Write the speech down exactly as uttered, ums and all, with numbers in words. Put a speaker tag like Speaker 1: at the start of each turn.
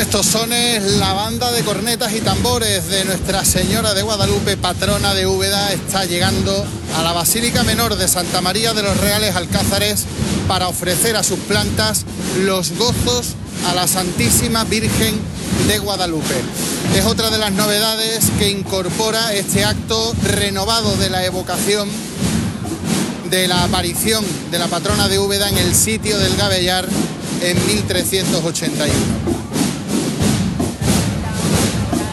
Speaker 1: estos sones, la banda de cornetas y tambores de Nuestra Señora de Guadalupe, patrona de Úbeda, está llegando a la Basílica Menor de Santa María de los Reales Alcázares para ofrecer a sus plantas los gozos a la Santísima Virgen de Guadalupe. Es otra de las novedades que incorpora este acto renovado de la evocación de la aparición de la patrona de Úbeda en el sitio del Gabellar en mil trescientos ochenta y uno.